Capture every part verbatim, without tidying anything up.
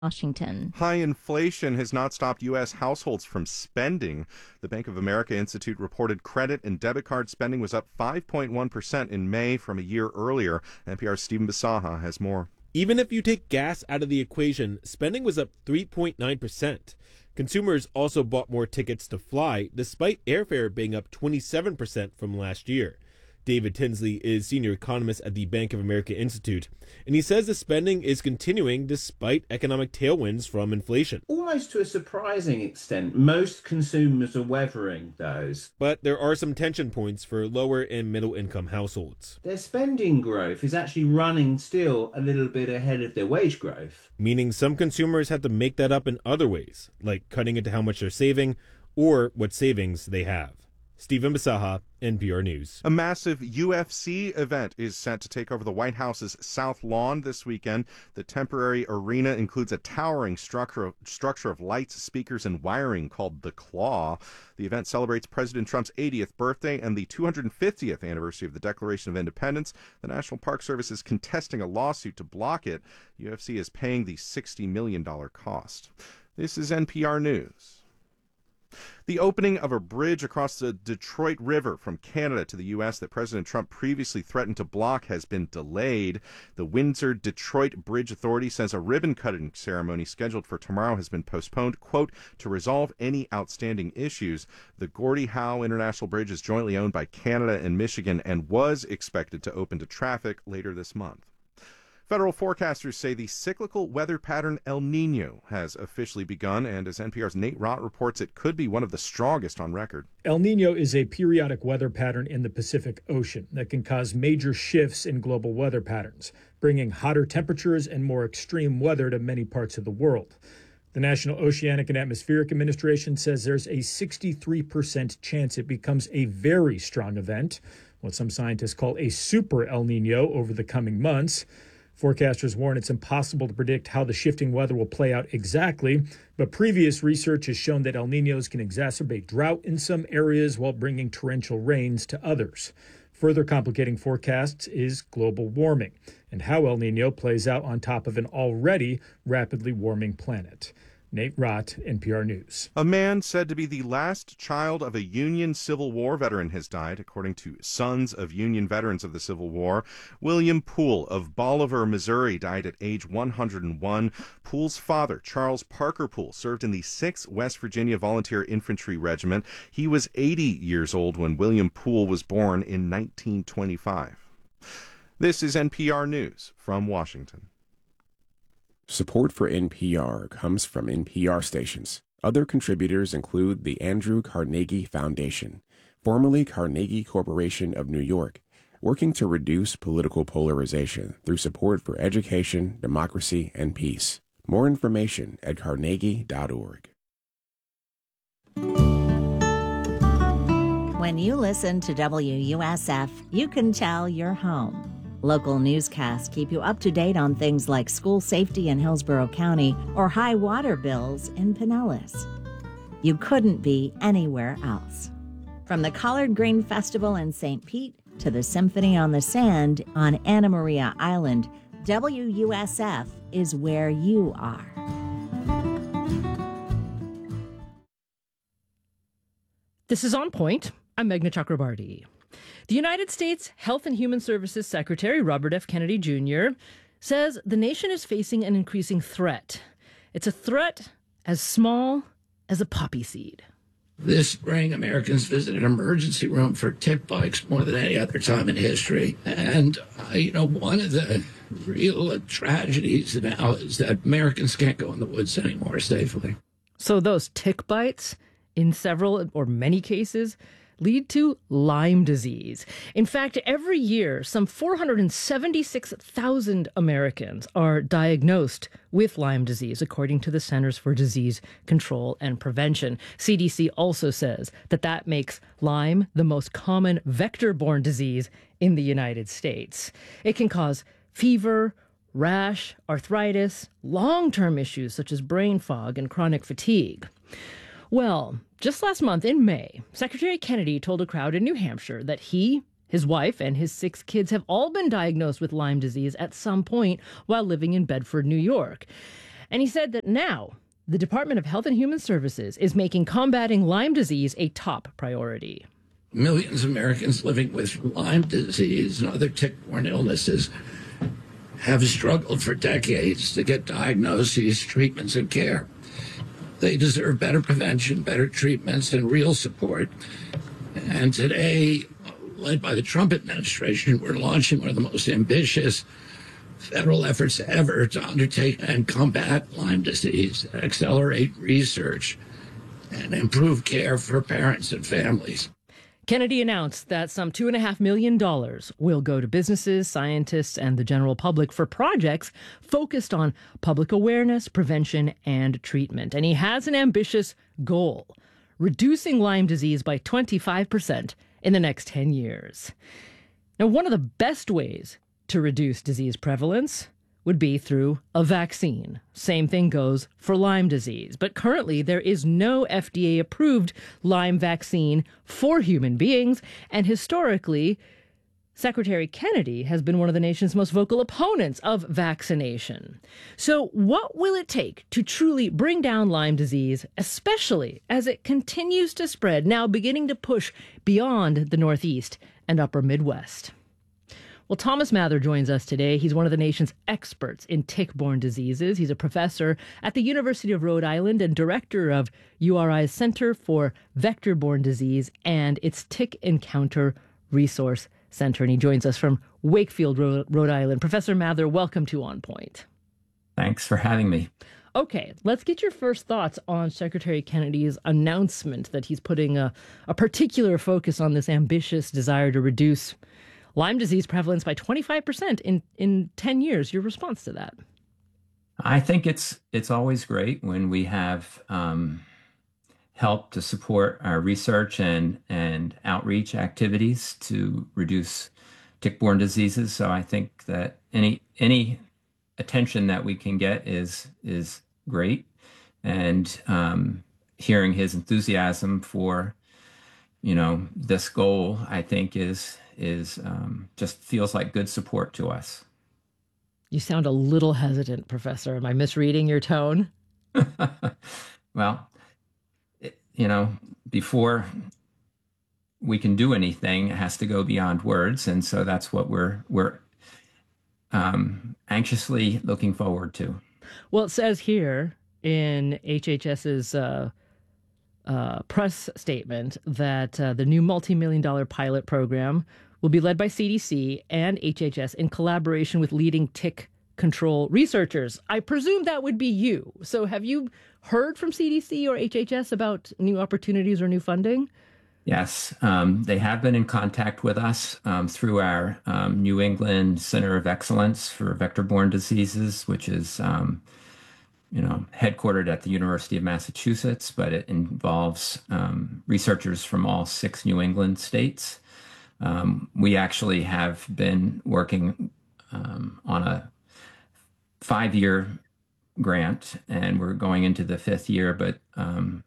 Washington. High inflation has not stopped U S households from spending. The Bank of America Institute reported credit and debit card spending was up five point one percent in May from a year earlier. N P R's Stephen Basaha has more. Even if you take gas out of the equation, spending was up three point nine percent. Consumers also bought more tickets to fly, despite airfare being up twenty-seven percent from last year. David Tinsley is senior economist at the Bank of America Institute, and he says the spending is continuing despite economic tailwinds from inflation. Almost to a surprising extent, most consumers are weathering those. But there are some tension points for lower and middle income households. Their spending growth is actually running still a little bit ahead of their wage growth. Meaning some consumers have to make that up in other ways, like cutting into how much they're saving or what savings they have. Stephen Basaha, N P R News. A massive U F C event is set to take over the White House's South Lawn this weekend. The temporary arena includes a towering structure of, structure of lights, speakers, and wiring called the Claw. The event celebrates President Trump's eightieth birthday and the two hundred fiftieth anniversary of the Declaration of Independence. The National Park Service is contesting a lawsuit to block it. U F C is paying the sixty million dollars cost. This is N P R News. The opening of a bridge across the Detroit River from Canada to the U S that President Trump previously threatened to block has been delayed. The Windsor-Detroit Bridge Authority says a ribbon-cutting ceremony scheduled for tomorrow has been postponed, quote, to resolve any outstanding issues. The Gordie Howe International Bridge is jointly owned by Canada and Michigan and was expected to open to traffic later this month. Federal forecasters say the cyclical weather pattern El Nino has officially begun, and as N P R's Nate Rott reports, it could be one of the strongest on record. El Nino is a periodic weather pattern in the Pacific Ocean that can cause major shifts in global weather patterns, bringing hotter temperatures and more extreme weather to many parts of the world. The National Oceanic and Atmospheric Administration says there's a sixty-three percent chance it becomes a very strong event, what some scientists call a super El Nino, over the coming months. Forecasters warn it's impossible to predict how the shifting weather will play out exactly, but previous research has shown that El Niños can exacerbate drought in some areas while bringing torrential rains to others. Further complicating forecasts is global warming and how El Nino plays out on top of an already rapidly warming planet. Nate Rott, N P R News. A man said to be the last child of a Union Civil War veteran has died, according to Sons of Union Veterans of the Civil War. William Poole of Bolivar, Missouri, died at age one hundred one. Poole's father, Charles Parker Poole, served in the sixth West Virginia Volunteer Infantry Regiment. He was eighty years old when William Poole was born in nineteen twenty-five. This is N P R News from Washington. Support for N P R comes from N P R stations. Other contributors include the Andrew Carnegie Foundation, formerly Carnegie Corporation of New York, working to reduce political polarization through support for education, democracy, and peace. More information at carnegie dot org. When you listen to W U S F, you can tell you're home. Local newscasts keep you up to date on things like school safety in Hillsborough County or high water bills in Pinellas. You couldn't be anywhere else. From the Collard Green Festival in Saint Pete to the Symphony on the Sand on Anna Maria Island, W U S F is where you are. This is On Point. I'm Meghna Chakrabarti. The United States Health and Human Services Secretary Robert F. Kennedy Junior says the nation is facing an increasing threat. It's a threat as small as a poppy seed. This spring, Americans visited an emergency room for tick bites more than any other time in history. And, uh, you know, one of the real tragedies now is that Americans can't go in the woods anymore safely. So those tick bites, in several or many cases, lead to Lyme disease. In fact, every year, some four hundred seventy-six thousand Americans are diagnosed with Lyme disease, according to the Centers for Disease Control and Prevention. C D C also says that that makes Lyme the most common vector-borne disease in the United States. It can cause fever, rash, arthritis, long-term issues such as brain fog and chronic fatigue. Well, just last month in May, Secretary Kennedy told a crowd in New Hampshire that he, his wife, and his six kids have all been diagnosed with Lyme disease at some point while living in Bedford, New York. And he said that now the Department of Health and Human Services is making combating Lyme disease a top priority. Millions of Americans living with Lyme disease and other tick-borne illnesses have struggled for decades to get diagnoses, treatments, and care. They deserve better prevention, better treatments, and real support. And today, led by the Trump administration, we're launching one of the most ambitious federal efforts ever to undertake and combat Lyme disease, accelerate research, and improve care for parents and families. Kennedy announced that some two point five million dollars will go to businesses, scientists, and the general public for projects focused on public awareness, prevention, and treatment. And he has an ambitious goal, reducing Lyme disease by twenty-five percent in the next ten years. Now, one of the best ways to reduce disease prevalence would be through a vaccine. Same thing goes for Lyme disease. But currently, there is no F D A-approved Lyme vaccine for human beings. And historically, Secretary Kennedy has been one of the nation's most vocal opponents of vaccination. So what will it take to truly bring down Lyme disease, especially as it continues to spread, now beginning to push beyond the Northeast and upper Midwest? Well, Thomas Mather joins us today. He's one of the nation's experts in tick-borne diseases. He's a professor at the University of Rhode Island and director of U R I's Center for Vector-Borne Disease and its Tick Encounter Resource Center. And he joins us from Wakefield, Rhode Island. Professor Mather, welcome to On Point. Thanks for having me. Okay, let's get your first thoughts on Secretary Kennedy's announcement that he's putting a, a particular focus on this ambitious desire to reduce Lyme disease prevalence by twenty-five percent in, in ten years. Your response to that? I think it's it's always great when we have um, help to support our research and, and outreach activities to reduce tick-borne diseases. So I think that any any attention that we can get is is great. And um, hearing his enthusiasm for, you know, this goal, I think is is um, just feels like good support to us. You sound a little hesitant, Professor. Am I misreading your tone? Well, it, you know, before we can do anything, it has to go beyond words, and so that's what we're we're um, anxiously looking forward to. Well, it says here in H H S's uh, uh, press statement that uh, the new multi-million dollar pilot program will be led by C D C and H H S in collaboration with leading tick control researchers. I presume that would be you. So have you heard from C D C or H H S about new opportunities or new funding? Yes, um, they have been in contact with us um, through our um, New England Center of Excellence for Vector-Borne Diseases, which is um, you know, headquartered at the University of Massachusetts, but it involves um, researchers from all six New England states. Um, we actually have been working um, on a five-year grant, and we're going into the fifth year, but um,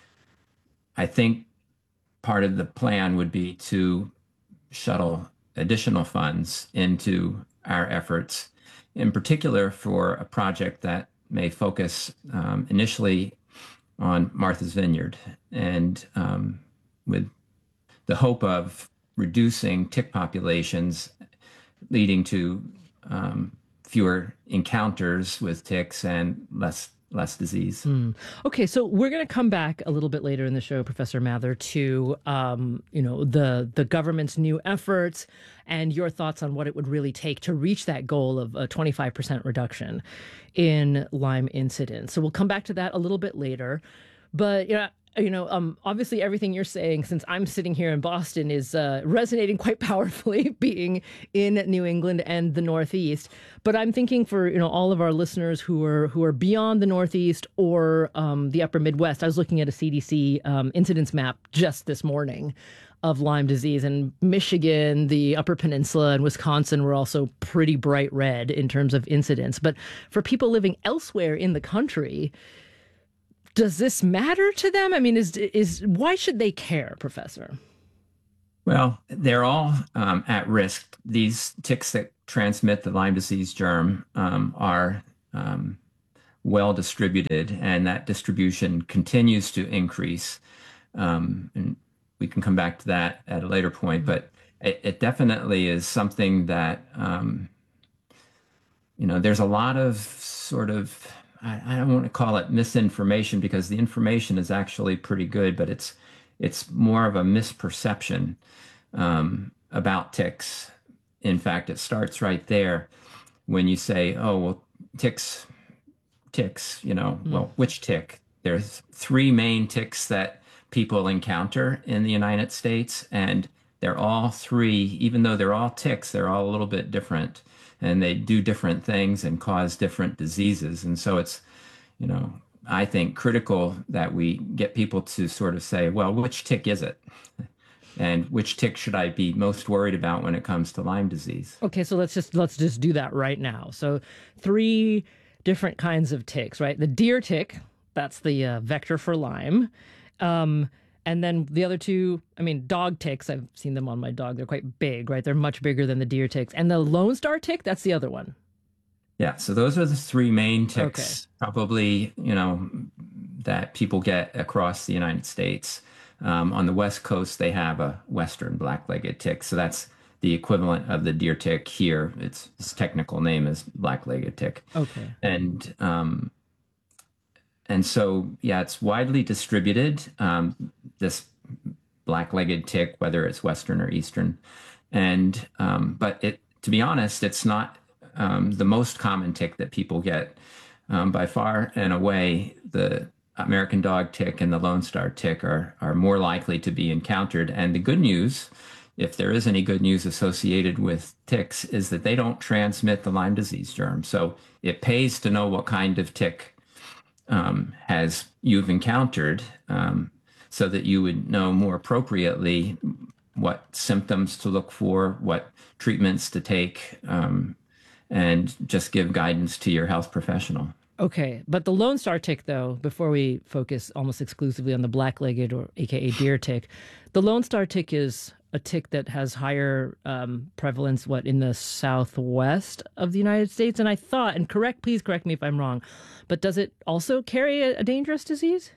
I think part of the plan would be to shuttle additional funds into our efforts, in particular for a project that may focus um, initially on Martha's Vineyard, and um, with the hope of reducing tick populations, leading to um, fewer encounters with ticks and less less disease. Mm. Okay, so we're going to come back a little bit later in the show, Professor Mather, to um, you know the the government's new efforts and your thoughts on what it would really take to reach that goal of a twenty-five percent reduction in Lyme incidence. So we'll come back to that a little bit later. But you know, you know, um, obviously everything you're saying, since I'm sitting here in Boston, is uh, resonating quite powerfully, being in New England and the Northeast. But I'm thinking for, you know, all of our listeners who are who are beyond the Northeast or um, the upper Midwest. I was looking at a C D C um, incidence map just this morning of Lyme disease, and Michigan, the Upper Peninsula, and Wisconsin were also pretty bright red in terms of incidence. But for people living elsewhere in the country, does this matter to them? I mean, is is why should they care, Professor? Well, they're all um, at risk. These ticks that transmit the Lyme disease germ um, are um, well distributed, and that distribution continues to increase. Um, and we can come back to that at a later point, but it, it definitely is something that, um, you know, there's a lot of sort of, I, I don't want to call it misinformation because the information is actually pretty good, but it's it's more of a misperception um, about ticks. In fact, it starts right there when you say, oh, well, ticks, ticks, you know, mm. well, which tick? There's three main ticks that people encounter in the United States, and they're all three, even though they're all ticks, they're all a little bit different, and they do different things and cause different diseases. And so it's, you know, I think critical that we get people to sort of say, well, which tick is it? And which tick should I be most worried about when it comes to Lyme disease? Okay, so let's just let's just do that right now. So three different kinds of ticks, right? The deer tick, that's the uh, vector for Lyme. Um, and then the other two, I mean, dog ticks, I've seen them on my dog. They're quite big, right? They're much bigger than the deer ticks. And the Lone Star tick, that's the other one. Yeah, so those are the three main ticks, okay. probably, you know, that people get across the United States. Um, on the West Coast, they have a Western black-legged tick. So that's the equivalent of the deer tick here. Its, its technical name is black-legged tick. Okay. And um, and so, yeah, it's widely distributed, um, this black-legged tick, whether it's Western or Eastern. And um, but it, to be honest, it's not um, the most common tick that people get. Um, by far and away, the American dog tick and the Lone Star tick are, are more likely to be encountered. And the good news, if there is any good news associated with ticks, is that they don't transmit the Lyme disease germ. So it pays to know what kind of tick um, has you've encountered um, so that you would know more appropriately what symptoms to look for, what treatments to take, um, and just give guidance to your health professional. Okay, but the Lone Star tick, though, before we focus almost exclusively on the black-legged or A K A deer tick, the Lone Star tick is a tick that has higher um, prevalence, what, in the southwest of the United States? And I thought, and correct, please correct me if I'm wrong, but does it also carry a, a dangerous disease?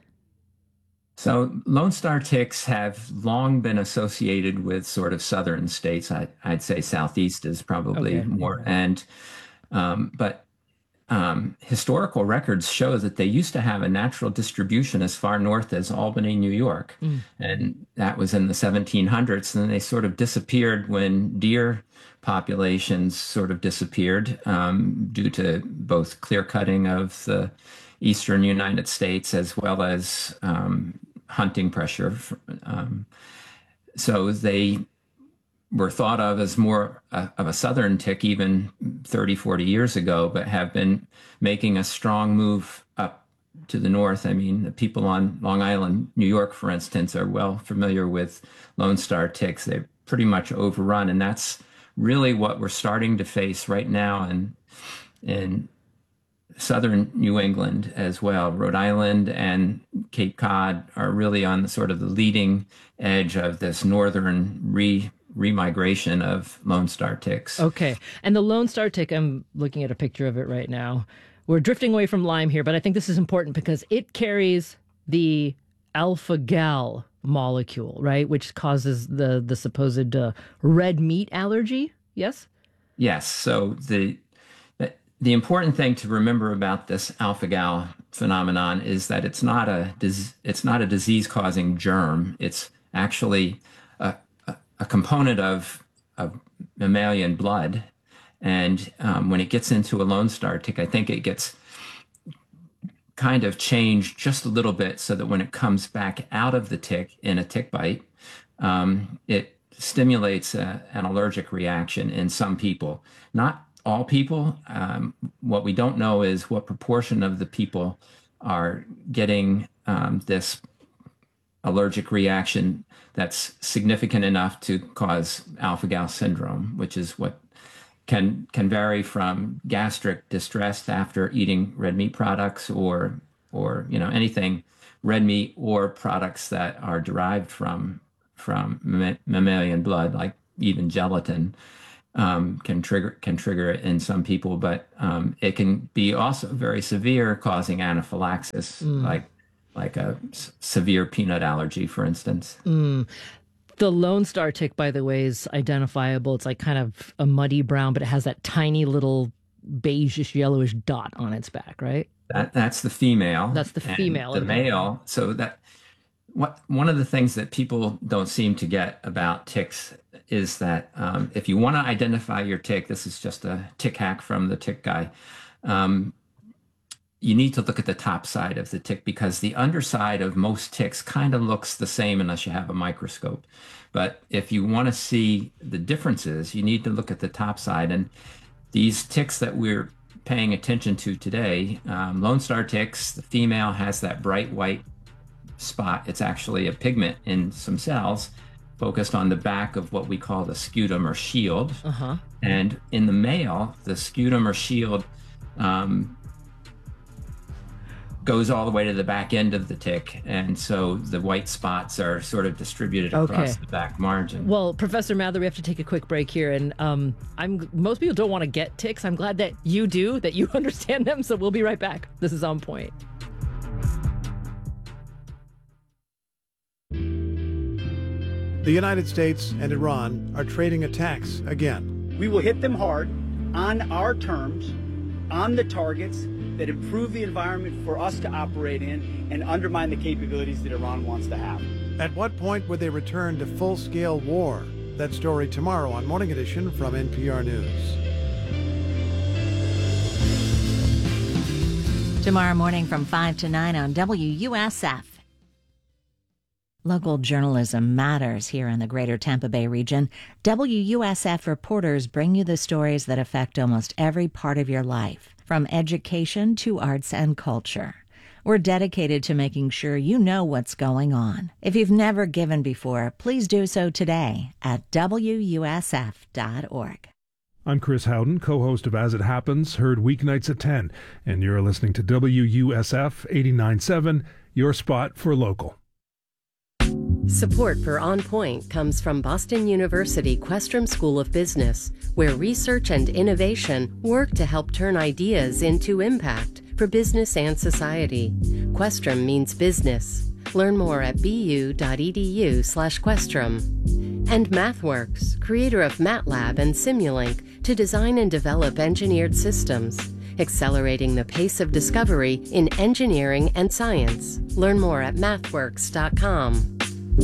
So Lone Star ticks have long been associated with sort of southern states. I, I'd say southeast is probably okay. more. And um, but um, historical records show that they used to have a natural distribution as far north as Albany, New York. Mm. And that was in the seventeen hundreds. And then they sort of disappeared when deer populations sort of disappeared um, due to both clear cutting of the eastern United States as well as um, hunting pressure. Um, so they were thought of as more uh, of a southern tick even thirty, forty years ago, but have been making a strong move up to the north. I mean, the people on Long Island, New York, for instance, are well familiar with Lone Star ticks. They're pretty much overrun, and that's really what we're starting to face right now in, in southern New England as well. Rhode Island and Cape Cod are really on the sort of the leading edge of this northern re remigration of Lone Star ticks. Okay. And the Lone Star tick, I'm looking at a picture of it right now. We're drifting away from Lyme here, but I think this is important because it carries the alpha-gal molecule, right? Which causes the, the supposed uh, red meat allergy. Yes? Yes. So the The important thing to remember about this alpha-gal phenomenon is that it's not a it's not a disease-causing germ. It's actually a, a, a component of, of mammalian blood. And um, when it gets into a Lone Star tick, I think it gets kind of changed just a little bit so that when it comes back out of the tick in a tick bite, um, it stimulates a, an allergic reaction in some people. Not all people. Um, what we don't know is what proportion of the people are getting um, this allergic reaction that's significant enough to cause alpha-gal syndrome, which is what can can vary from gastric distress after eating red meat products or or you know anything red meat or products that are derived from from mammalian blood, like even gelatin. um, can trigger can trigger it in some people, but um, it can be also very severe, causing anaphylaxis, mm. like like a s- severe peanut allergy, for instance. Mm. The Lone Star tick, by the way, is identifiable. It's like kind of a muddy brown, but it has that tiny little beigeish yellowish dot on its back, right? That that's the female. That's the female. And the male. So that what one of the things that people don't seem to get about ticks is that um, if you want to identify your tick, this is just a tick hack from the Tick Guy. Um, you need to look at the top side of the tick, because the underside of most ticks kind of looks the same unless you have a microscope. But if you want to see the differences, you need to look at the top side. And these ticks that we're paying attention to today, um, Lone Star ticks, the female has that bright white spot. It's actually a pigment in some cells focused on the back of what we call the scutum or shield. Uh-huh. And in the male, the scutum or shield um, goes all the way to the back end of the tick. And so the white spots are sort of distributed across okay. the back margin. Well, Professor Mather, we have to take a quick break here. And um, I'm most people don't want to get ticks. I'm glad that you do, that you understand them. So we'll be right back. This is On Point. The United States and Iran are trading attacks again. We will hit them hard on our terms, on the targets that improve the environment for us to operate in and undermine the capabilities that Iran wants to have. At what point would they return to full-scale war? That story tomorrow on Morning Edition from N P R News. Tomorrow morning from five to nine on W U S F. Local journalism matters here in the greater Tampa Bay region. W U S F reporters bring you the stories that affect almost every part of your life, from education to arts and culture. We're dedicated to making sure you know what's going on. If you've never given before, please do so today at W U S F dot org. I'm Chris Howden, co-host of As It Happens, heard weeknights at ten, and you're listening to W U S F eighty-nine point seven, your spot for local. Support for On Point comes from Boston University Questrom School of Business, where research and innovation work to help turn ideas into impact for business and society. Questrom means business. Learn more at bu.edu slash Questrom. And MathWorks, creator of MATLAB and Simulink, to design and develop engineered systems, accelerating the pace of discovery in engineering and science. Learn more at mathworks dot com.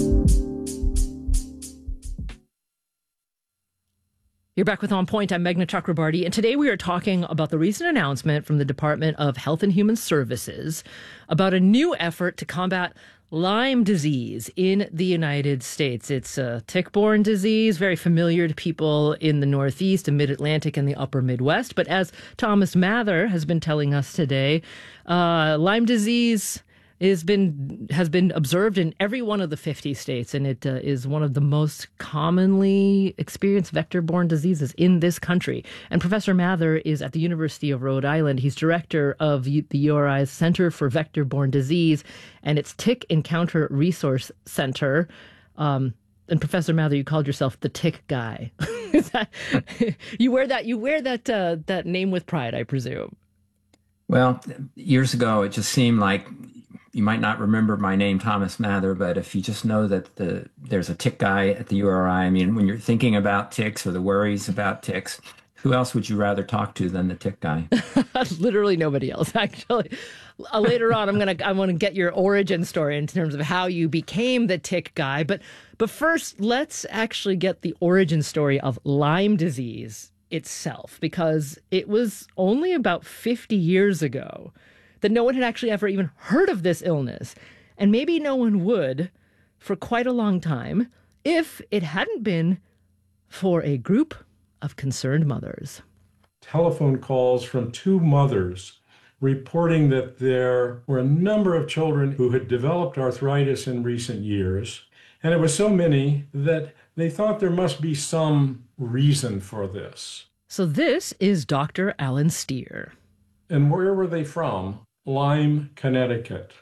You're back with On Point. I'm Meghna Chakrabarty, and today we are talking about the recent announcement from the Department of Health and Human Services about a new effort to combat Lyme disease in the United States. It's a tick-borne disease, very familiar to people in the Northeast and Mid-Atlantic and the upper Midwest. But as Thomas Mather has been telling us today, uh, Lyme disease is been has been observed in every one of the fifty states, and it uh, is one of the most commonly experienced vector-borne diseases in this country. And Professor Mather is at the University of Rhode Island. He's director of the U R I's Center for Vector-Borne Disease and its Tick Encounter Resource Center. Um, and Professor Mather, you called yourself the Tick Guy. Is that, you wear that you wear that uh, that name with pride, I presume. Well, years ago, it just seemed like you might not remember my name, Thomas Mather, but if you just know that the there's a tick guy at the U R I, I mean, when you're thinking about ticks or the worries about ticks, who else would you rather talk to than the tick guy? Literally nobody else, actually. Uh, later on, I'm gonna I want to get your origin story in terms of how you became the tick guy, but but first, let's actually get the origin story of Lyme disease itself, because it was only about fifty years ago that no one had actually ever even heard of this illness. And maybe no one would for quite a long time if it hadn't been for a group of concerned mothers. Telephone calls from two mothers reporting that there were a number of children who had developed arthritis in recent years. And it was so many that they thought there must be some reason for this. So this is Doctor Alan Steer. And where were they from? Lyme, Connecticut.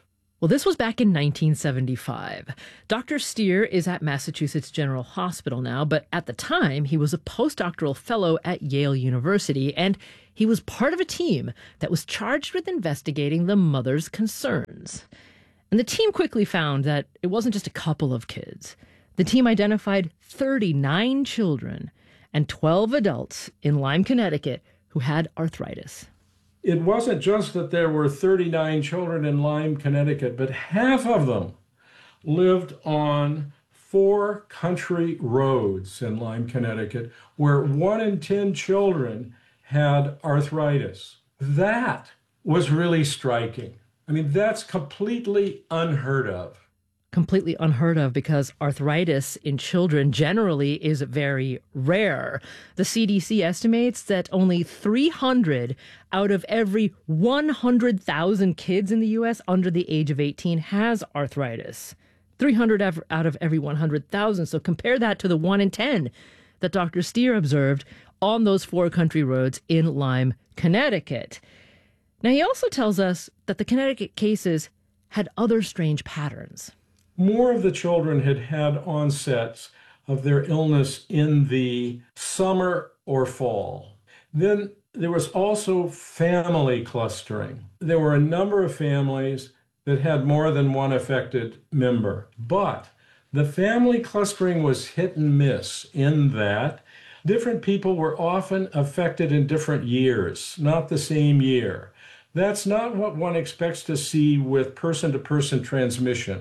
Well, this was back in nineteen seventy-five. Doctor Steer is at Massachusetts General Hospital now, but at the time, he was a postdoctoral fellow at Yale University, and he was part of a team that was charged with investigating the mother's concerns. And the team quickly found that it wasn't just a couple of kids. The team identified thirty-nine children and twelve adults in Lyme, Connecticut, who had arthritis. It wasn't just that there were thirty-nine children in Lyme, Connecticut, but half of them lived on four country roads in Lyme, Connecticut, where one in ten children had arthritis. That was really striking. I mean, that's completely unheard of. Completely unheard of because arthritis in children generally is very rare. The C D C estimates that only three hundred out of every one hundred thousand kids in the U S under the age of eighteen has arthritis. three hundred out of every one hundred thousand. So compare that to the one in ten that Doctor Steer observed on those four country roads in Lyme, Connecticut. Now, he also tells us that the Connecticut cases had other strange patterns. More of the children had had onsets of their illness in the summer or fall. Then there was also family clustering. There were a number of families that had more than one affected member, but the family clustering was hit and miss in that different people were often affected in different years, not the same year. That's not what one expects to see with person-to-person transmission.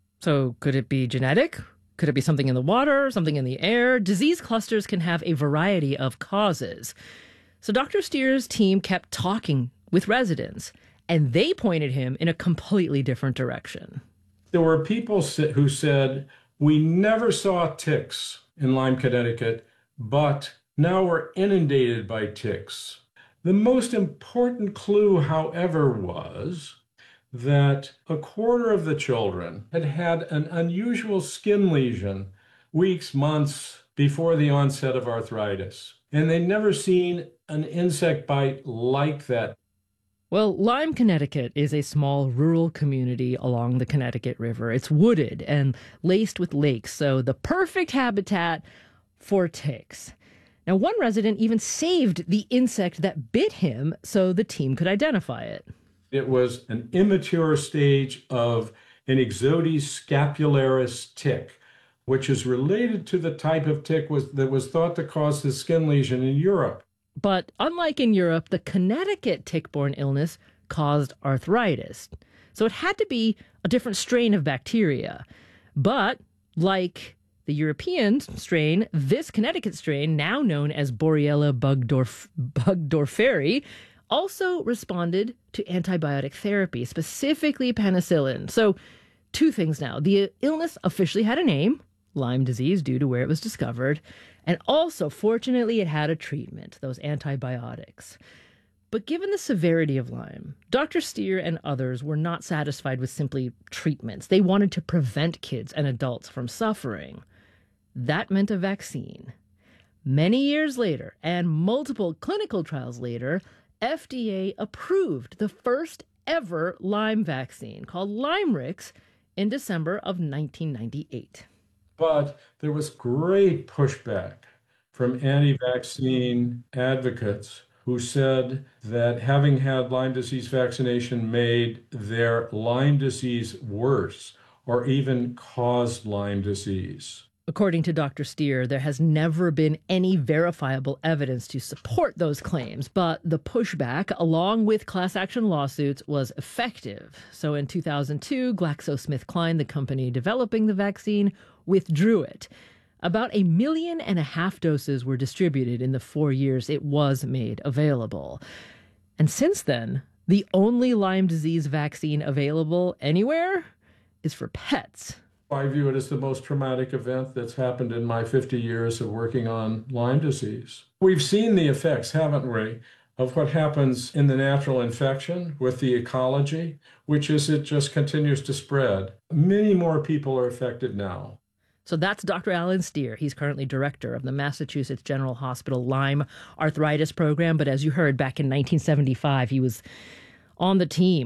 So could it be genetic? Could it be something in the water, something in the air? Disease clusters can have a variety of causes. So Doctor Steer's team kept talking with residents, and they pointed him in a completely different direction. There were people who said, we never saw ticks in Lyme, Connecticut, but now we're inundated by ticks. The most important clue, however, was that a quarter of the children had had an unusual skin lesion weeks, months before the onset of arthritis. And they'd never seen an insect bite like that. Well, Lyme, Connecticut is a small rural community along the Connecticut River. It's wooded and laced with lakes, so the perfect habitat for ticks. Now, one resident even saved the insect that bit him so the team could identify it. It was an immature stage of an Ixodes scapularis tick, which is related to the type of tick was, that was thought to cause the skin lesion in Europe. But unlike in Europe, the Connecticut tick-borne illness caused arthritis. So it had to be a different strain of bacteria. But like the European strain, this Connecticut strain, now known as Borrelia bugdorf- bugdorferi, also responded to antibiotic therapy, specifically penicillin. So two things now. The illness officially had a name, Lyme disease, due to where it was discovered. And also, fortunately, it had a treatment, those antibiotics. But given the severity of Lyme, Doctor Steer and others were not satisfied with simply treatments. They wanted to prevent kids and adults from suffering. That meant a vaccine. Many years later, and multiple clinical trials later, F D A approved the first ever Lyme vaccine called Lymerix in December of nineteen ninety-eight. But there was great pushback from anti-vaccine advocates who said that having had Lyme disease vaccination made their Lyme disease worse or even caused Lyme disease. According to Doctor Steer, there has never been any verifiable evidence to support those claims, but the pushback, along with class action lawsuits, was effective. So in two thousand two, GlaxoSmithKline, the company developing the vaccine, withdrew it. About a million and a half doses were distributed in the four years it was made available. And since then, the only Lyme disease vaccine available anywhere is for pets. I view it as the most traumatic event that's happened in my fifty years of working on Lyme disease. We've seen the effects, haven't we, of what happens in the natural infection with the ecology, which is it just continues to spread. Many more people are affected now. So that's Doctor Alan Steer. He's currently director of the Massachusetts General Hospital Lyme Arthritis Program. But as you heard, back in nineteen seventy-five, he was on the team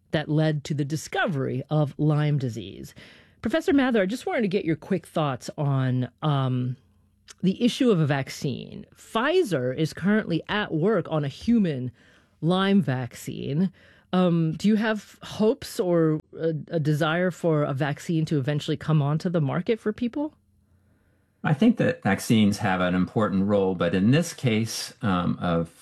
that led to the discovery of Lyme disease. Professor Mather, I just wanted to get your quick thoughts on um, the issue of a vaccine. Pfizer is currently at work on a human Lyme vaccine. Um, do you have hopes or a, a desire for a vaccine to eventually come onto the market for people? I think that vaccines have an important role, but in this case um, of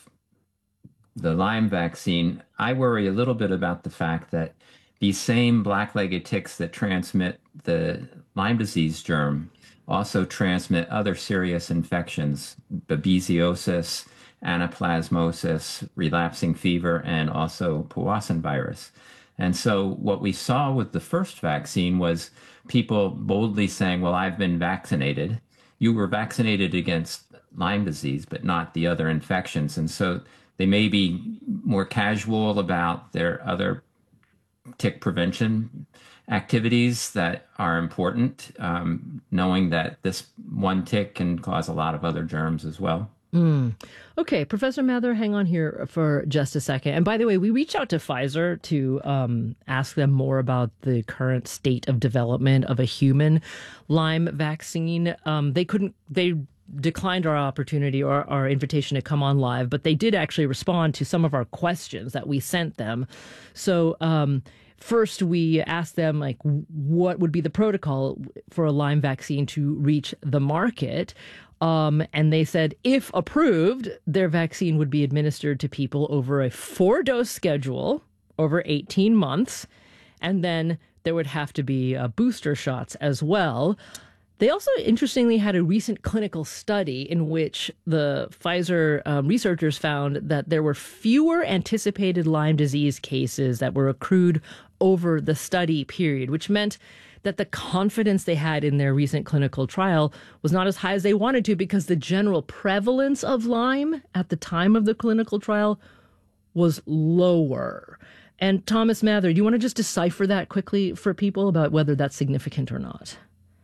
the Lyme vaccine, I worry a little bit about the fact that these same black-legged ticks that transmit the Lyme disease germ also transmit other serious infections, babesiosis, anaplasmosis, relapsing fever, and also Powassan virus. And so what we saw with the first vaccine was people boldly saying, well, I've been vaccinated. You were vaccinated against Lyme disease, but not the other infections. And so they may be more casual about their other tick prevention activities that are important, um, knowing that this one tick can cause a lot of other germs as well. Mm. Okay, Professor Mather, hang on here for just a second. And by the way, we reached out to Pfizer to um, ask them more about the current state of development of a human Lyme vaccine. Um, they couldn't, they declined our opportunity or our invitation to come on live, but they did actually respond to some of our questions that we sent them. So um, first, we asked them, like, what would be the protocol for a Lyme vaccine to reach the market? Um, and they said, if approved, their vaccine would be administered to people over a four-dose schedule over eighteen months. And then there would have to be uh, booster shots as well. They also, interestingly, had a recent clinical study in which the Pfizer um, researchers found that there were fewer anticipated Lyme disease cases that were accrued over the study period, which meant that the confidence they had in their recent clinical trial was not as high as they wanted to, because the general prevalence of Lyme at the time of the clinical trial was lower. And Thomas Mather, do you want to just decipher that quickly for people about whether that's significant or not?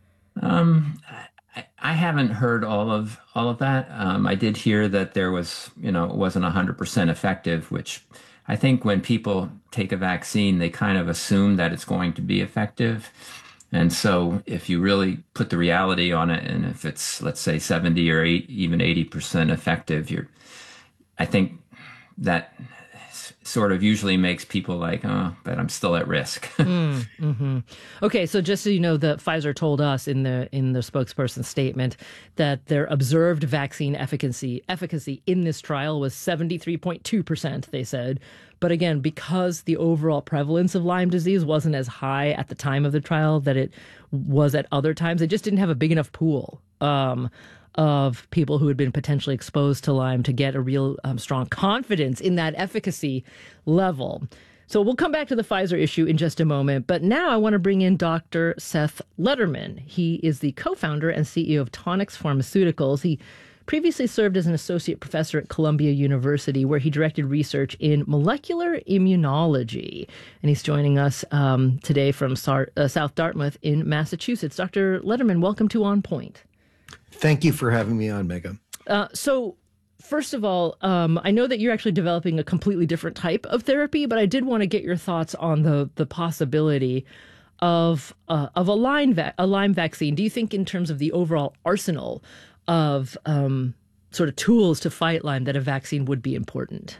Um, I, I haven't heard all of all of that. Um, I did hear that there was, you know, it wasn't one hundred percent effective, which I think when people take a vaccine, they kind of assume that it's going to be effective. And so if you really put the reality on it, and if it's, let's say, seventy or eight, even eighty percent effective, you're, I think that sort of usually makes people like, oh, but I'm still at risk. mm, mm-hmm. Okay, so just so you know, the Pfizer told us in the in the spokesperson's statement that their observed vaccine efficacy efficacy in this trial was seventy-three point two percent, they said. But again, because the overall prevalence of Lyme disease wasn't as high at the time of the trial that it was at other times, they just didn't have a big enough pool um, of people who had been potentially exposed to Lyme to get a real um, strong confidence in that efficacy level. So we'll come back to the Pfizer issue in just a moment. But now I want to bring in Doctor Seth Lederman. He is the co-founder and C E O of Tonix Pharmaceuticals. He previously served as an associate professor at Columbia University, where he directed research in molecular immunology. And he's joining us um, today from Sar- uh, South Dartmouth in Massachusetts. Doctor Lederman, welcome to On Point. Thank you for having me on, Megha. Uh, so, first of all, um, I know that you're actually developing a completely different type of therapy, but I did want to get your thoughts on the the possibility of uh, of a Lyme va- a Lyme vaccine. Do you think, in terms of the overall arsenal of um, sort of tools to fight Lyme, that a vaccine would be important?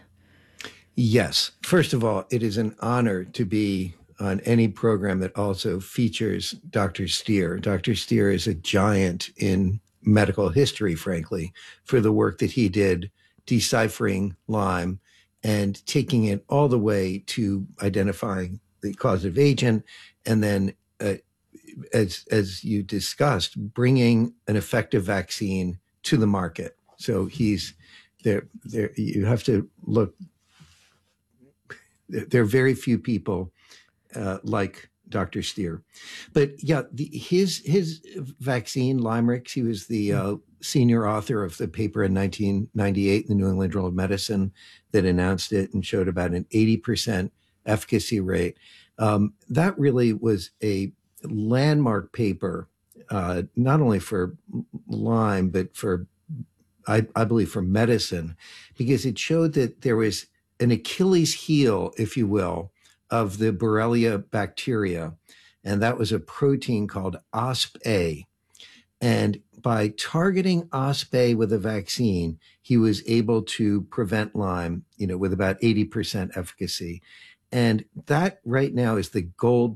Yes. First of all, it is an honor to be on any program that also features Doctor Stier. Doctor Stier is a giant in medical history, frankly, for the work that he did deciphering Lyme and taking it all the way to identifying the causative agent, and then uh, as as you discussed, bringing an effective vaccine to the market. So he's there. There, you have to look. There are very few people uh, like Doctor Stier, but yeah, the, his his vaccine, Lymerix. He was the uh, senior author of the paper in nineteen ninety-eight in the New England Journal of Medicine that announced it and showed about an eighty percent efficacy rate. Um, that really was a landmark paper, uh, not only for Lyme, but for, I, I believe, for medicine, because it showed that there was an Achilles heel, if you will, of the Borrelia bacteria, and that was a protein called O S P A. And by targeting O S P A with a vaccine, he was able to prevent Lyme, you know, with about eighty percent efficacy. And that right now is the gold